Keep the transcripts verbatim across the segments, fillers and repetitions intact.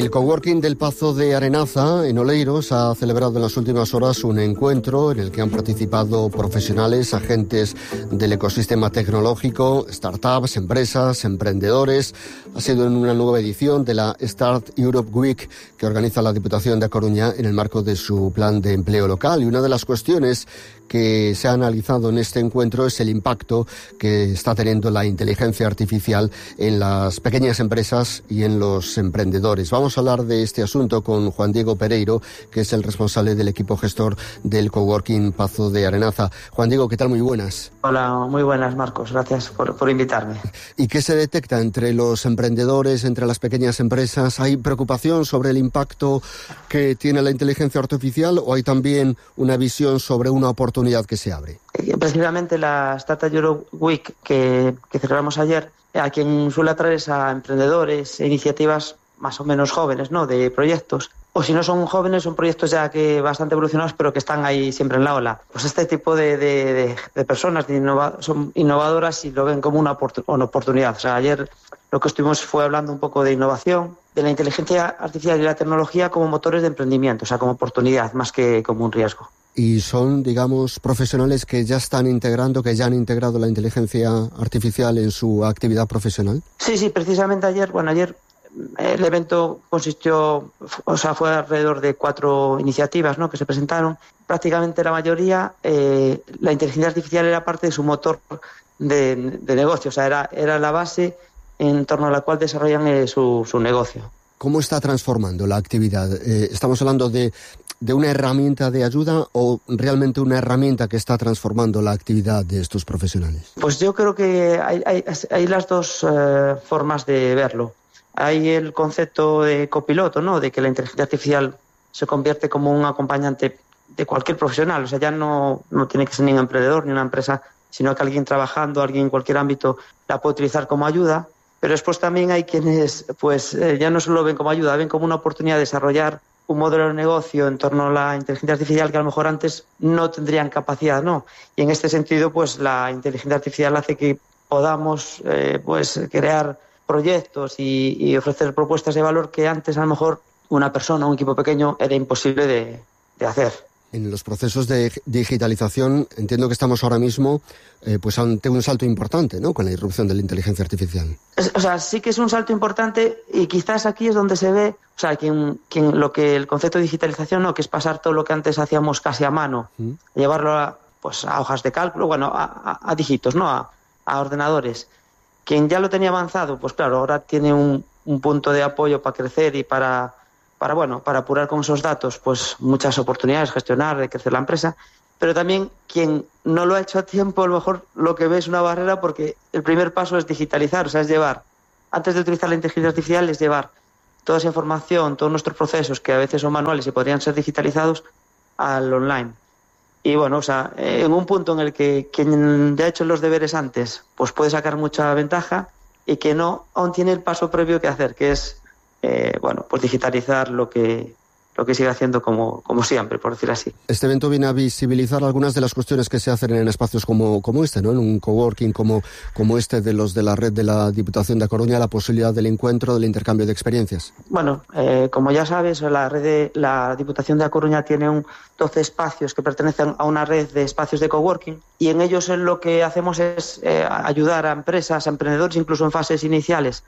El coworking del Pazo de Arenaza, en Oleiros, ha celebrado en las últimas horas un encuentro en el que han participado profesionales, agentes del ecosistema tecnológico, startups, empresas, emprendedores. Ha sido en una nueva edición de la Start Europe Week que organiza la Diputación de A Coruña en el marco de su plan de empleo local. Y una de las cuestiones que se ha analizado en este encuentro es el impacto que está teniendo la inteligencia artificial en las pequeñas empresas y en los emprendedores. Vamos a hablar de este asunto con Juan Diego Pereiro, que es el responsable del equipo gestor del coworking Pazo de Arenaza. Juan Diego, ¿qué tal? Muy buenas. Hola, muy buenas, Marcos. Gracias por, por invitarme. ¿Y qué se detecta entre los emprendedores, entre las pequeñas empresas? ¿Hay preocupación sobre el impacto que tiene la inteligencia artificial o hay también una visión sobre una oportunidad que se abre? Precisamente la Startup Europe Week que, que celebramos ayer, a quien suele atraer es a emprendedores e iniciativas más o menos jóvenes, ¿no?, de proyectos. O si no son jóvenes, son proyectos ya que bastante evolucionados, pero que están ahí siempre en la ola. Pues este tipo de, de, de, de personas de innova, son innovadoras y lo ven como una, oportun, una oportunidad. O sea, ayer lo que estuvimos fue hablando un poco de innovación, de la inteligencia artificial y la tecnología como motores de emprendimiento, o sea, como oportunidad más que como un riesgo. Y son, digamos, profesionales que ya están integrando, que ya han integrado la inteligencia artificial en su actividad profesional. Sí, sí, precisamente ayer, bueno, ayer el evento consistió, o sea, fue alrededor de cuatro iniciativas, ¿no?, que se presentaron. Prácticamente la mayoría, eh, la inteligencia artificial era parte de su motor de, de negocio, o sea, era, era la base en torno a la cual desarrollan eh, su, su negocio. ¿Cómo está transformando la actividad? Eh, ¿Estamos hablando de, de una herramienta de ayuda o realmente una herramienta que está transformando la actividad de estos profesionales? Pues yo creo que hay, hay, hay las dos eh, formas de verlo. Hay el concepto de copiloto, ¿no?, de que la inteligencia artificial se convierte como un acompañante de cualquier profesional. O sea, ya no, no tiene que ser ni un emprendedor ni una empresa, sino que alguien trabajando, alguien en cualquier ámbito la puede utilizar como ayuda. Pero después también hay quienes pues eh, ya no solo ven como ayuda, ven como una oportunidad de desarrollar un modelo de negocio en torno a la inteligencia artificial que a lo mejor antes no tendrían capacidad, ¿no? Y en este sentido, pues la inteligencia artificial hace que podamos eh, pues crear proyectos y, y ofrecer propuestas de valor que antes a lo mejor una persona, un equipo pequeño, era imposible de, de hacer. En los procesos de digitalización entiendo que estamos ahora mismo eh, pues ante un salto importante, ¿no?, con la irrupción de la inteligencia artificial. Es, o sea, sí que es un salto importante y quizás aquí es donde se ve, o sea, quien, quien, lo que el concepto de digitalización, ¿no?, que es pasar todo lo que antes hacíamos casi a mano, ¿Mm? llevarlo a, pues, a hojas de cálculo, bueno, a, a, a dígitos, ¿no?, a, a ordenadores. Quien ya lo tenía avanzado, pues claro, ahora tiene un, un punto de apoyo para crecer y para... para bueno, para apurar con esos datos, pues muchas oportunidades, gestionar, de crecer la empresa, pero también quien no lo ha hecho a tiempo, a lo mejor lo que ve es una barrera porque el primer paso es digitalizar, o sea, es llevar, antes de utilizar la inteligencia artificial, es llevar toda esa información, todos nuestros procesos, que a veces son manuales y podrían ser digitalizados, al online. Y bueno, o sea, en un punto en el que quien ya ha hecho los deberes antes, pues puede sacar mucha ventaja y que no aún tiene el paso previo que hacer, que es Eh, bueno, pues digitalizar lo que lo que sigue haciendo como, como siempre, por decir así. Este evento viene a visibilizar algunas de las cuestiones que se hacen en espacios como, como este, ¿no?, en un coworking como, como este de los de la red de la Diputación de A Coruña, la posibilidad del encuentro, del intercambio de experiencias. Bueno, eh, como ya sabes, la red de la Diputación de A Coruña tiene un doce espacios que pertenecen a una red de espacios de coworking y en ellos lo que hacemos es eh, ayudar a empresas, a emprendedores, incluso en fases iniciales,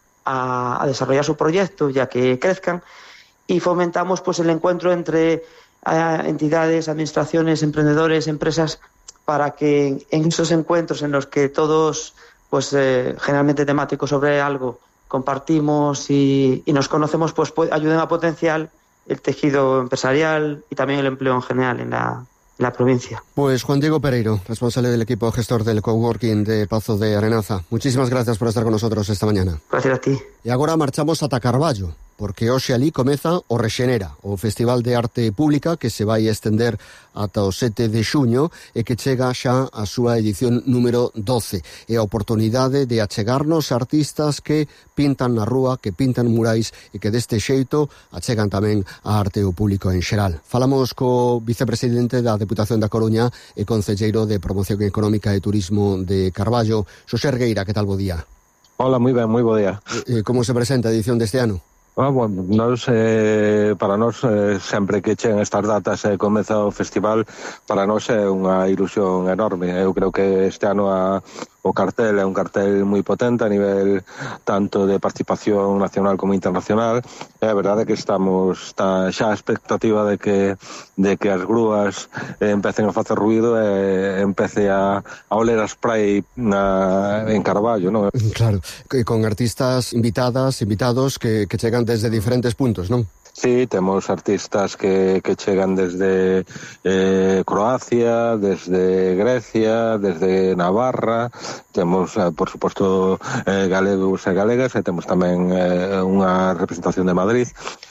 a, a desarrollar su proyecto, ya que crezcan, y fomentamos pues el encuentro entre eh, entidades, administraciones, emprendedores, empresas, para que en esos encuentros en los que todos, pues eh, generalmente temáticos sobre algo, compartimos y, y nos conocemos, pues, pues ayuden a potenciar el tejido empresarial y también el empleo en general en la la provincia. Pues Juan Diego Pereiro, responsable del equipo gestor del coworking de Pazo de Arenaza. Muchísimas gracias por estar con nosotros esta mañana. Gracias a ti. E agora marchamos ata Carballo, porque hoxe ali comeza o Rexenera, o Festival de Arte Pública que se vai estender ata o sete de xuño e que chega xa a súa edición número doce. É a oportunidade de achegarnos artistas que pintan na rúa, que pintan murais e que deste xeito achegan tamén a arte ao público en xeral. Falamos co vicepresidente da Deputación da Coruña e concelleiro de Promoción Económica e Turismo de Carballo, Xosé Ergueira. Que tal, bo día? Hola, moi ben, moi bo día. Eh, como se presenta a edición deste ano? Ah, bueno, nos, eh, para nós, eh, sempre que chegan estas datas e eh, comeza o festival, para nós é unha ilusión enorme. Eu creo que este ano a, o cartel é un cartel moi potente a nivel tanto de participación nacional como internacional. É a verdade que estamos está xa a expectativa de que de que as grúas eh, empecen a facer ruido e eh, empece a, a oler a spray na, en Carballo, non? Claro, con artistas invitadas, invitados que, que chegan desde diferentes puntos, non? Sí, temos artistas que, que chegan desde eh, Croacia, desde Grecia, desde Navarra, temos, eh, por suposto, eh, galegos e galegas, e temos tamén eh, unha representación de Madrid,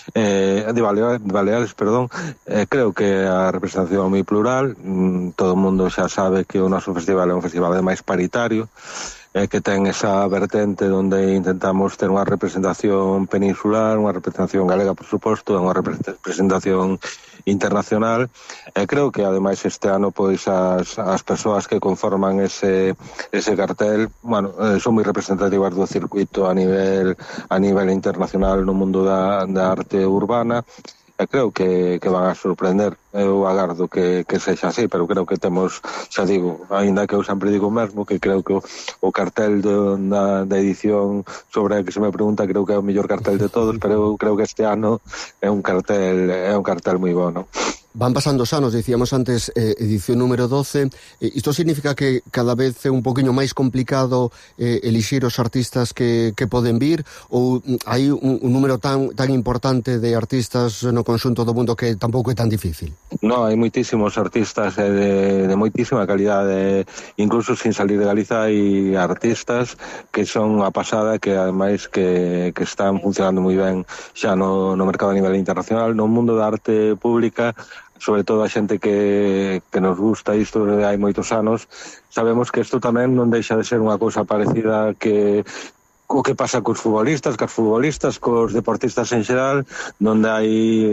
eh, de Baleares, Baleares perdón. Eh, creo que a representación é moi plural, mm, todo o mundo xa sabe que o noso festival é un festival máis paritario, eh, que ten esa vertente onde intentamos ter unha representación peninsular, unha representación galega, por suposto, unha representación internacional. E creo que, ademais, este ano, pois, as, as persoas que conforman ese, ese cartel, bueno, eh, son moi representativas do circuito a nivel, a nivel internacional no mundo da, da arte urbana. E creo que, que van a sorprender. Eu agardo que, que sexa así, pero creo que temos, xa digo, ainda que eu sempre digo mesmo, que creo que o, o cartel do, da, da edición sobre a que se me pregunta, creo que é o mellor cartel de todos, pero eu creo que este ano é un cartel é un cartel moi bueno. Van pasando os anos, dicíamos antes, eh, edición número doce. Eh, isto significa que cada vez é un poquinho máis complicado eh, elixir os artistas que, que poden vir, ou hai un, un número tan tan importante de artistas no conxunto do mundo que tampouco é tan difícil? No, hai moitísimos artistas eh, de, de moitísima calidade, incluso sin salir de Galiza hai artistas que son a pasada, que ademais que, que están funcionando moi ben xa no, no mercado a nivel internacional, no mundo da arte pública. Sobre todo a xente que, que nos gusta isto de hai moitos anos, sabemos que isto tamén non deixa de ser unha cousa parecida que o que pasa cos futbolistas, cos futbolistas, cos deportistas en xeral, donde hai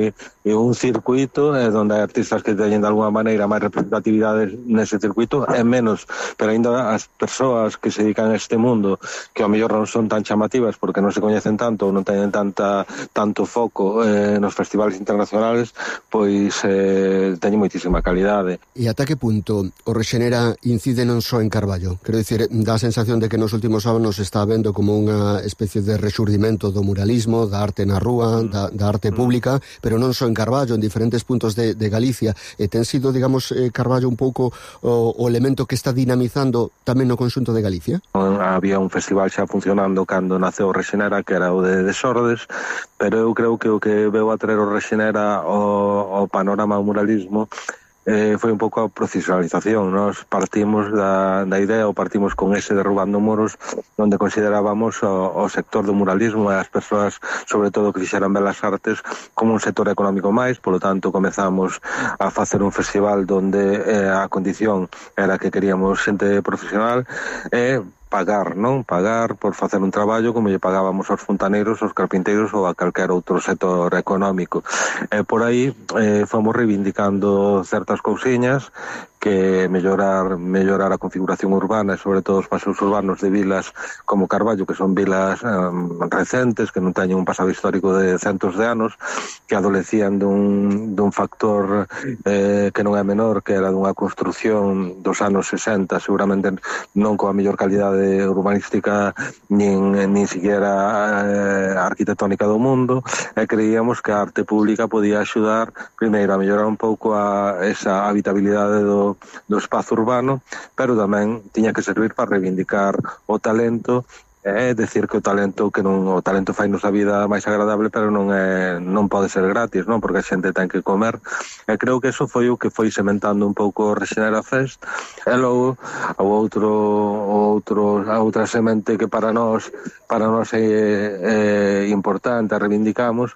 un circuito, eh, donde hai artistas que teñen de alguma maneira máis representatividade nese circuito, e menos, pero ainda as persoas que se dedican a este mundo, que ao mellor non son tan chamativas porque non se coñecen tanto ou non teñen tanta tanto foco eh, nos festivales internacionales, pois eh, teñen moitísima calidade. E ata que punto o Rexenera incide non só en Carballo? Quero dicir, dá a sensación de que nos últimos anos se está vendo como unha especie de resurdimento do muralismo, da arte na rúa, da, da arte pública, pero non só en Carballo, en diferentes puntos de, de Galicia. E ten sido, digamos, eh, Carballo un pouco o, o elemento que está dinamizando tamén no conxunto de Galicia? Había un festival xa funcionando cando naceu o Rexenera, que era o de Desordes, pero eu creo que o que veu a traer o Rexenera ao, ao panorama do muralismo Eh, foi un pouco a profesionalización. Nos partimos da, da idea, ou partimos con ese Derrubando Muros, onde considerábamos o, o sector do muralismo e as persoas, sobre todo, que fixeran belas artes como un sector económico máis. Polo tanto, comezamos a facer un festival donde eh, a condición era que queríamos xente profesional e pagar, non? Pagar por facer un traballo como lle pagábamos aos fontaneiros, aos carpinteiros ou a calquer outro sector económico. E por aí eh, fomos reivindicando certas cousiñas, que mellorar mellorar a configuración urbana e sobre todo os paseos urbanos de vilas como Carballo, que son vilas um, recentes, que non teñen un pasado histórico de centos de anos, que adolecían dun, dun factor eh, que non é menor, que era dunha construción dos anos sesenta, seguramente non coa mellor calidade urbanística nin, nin siquiera eh, arquitectónica do mundo, e creíamos que a arte pública podía axudar primeiro a mellorar un pouco a esa habitabilidade do do espazo urbano, pero tamén tiña que servir para reivindicar o talento. É decir que o talento que non o talento fai nos a vida máis agradable, pero non é non pode ser gratis, non, porque a xente ten que comer. E creo que eso foi o que foi sementando un pouco o Rexenera Fest. E logo o outro o outro a outra semente que para nós para nós é, é importante, a reivindicamos,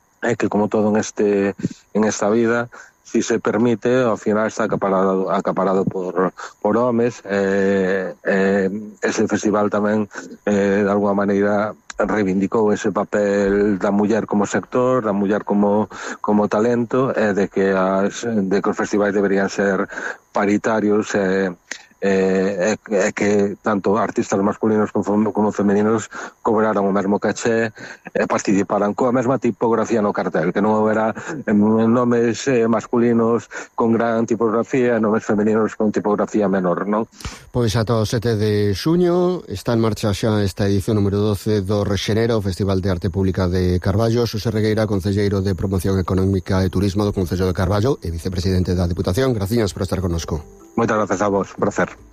é que como todo en este en esta vida, si se permite, ao final está acaparado, acaparado por, por homes. Eh, eh, ese festival tamén, eh, de alguma maneira, reivindicou ese papel da muller como sector, da muller como, como talento, e eh, de que as, de que os festivais deberían ser paritarios e, eh, é, é que tanto artistas masculinos como, como femeninos cobraran o mesmo caché e participaran coa mesma tipografía no cartel, que non haberá nomes eh, masculinos con gran tipografía e nomes femeninos con tipografía menor, non? Pois ata o sete de xuño está en marcha xa esta edición número doce do Rexenera, o Festival de Arte Pública de Carballo. Xosé Regueira, concelleiro de Promoción Económica e Turismo do Concello de Carballo e vicepresidente da Deputación, graciñas por estar connosco. Moitas grazas a vos, un placer.